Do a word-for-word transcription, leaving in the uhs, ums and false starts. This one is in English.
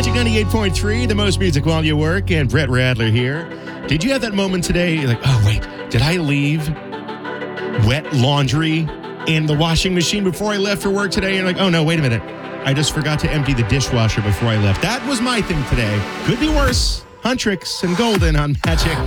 Magic ninety-eight point three, the most music while you work, and Brett Radler here. Did you have that moment today? You're like, oh, wait, did I leave wet laundry in the washing machine before I left for work today? And you're like, oh, no, wait a minute. I just forgot to empty the dishwasher before I left. That was my thing today. Could be worse. Huntrix and Golden on Magic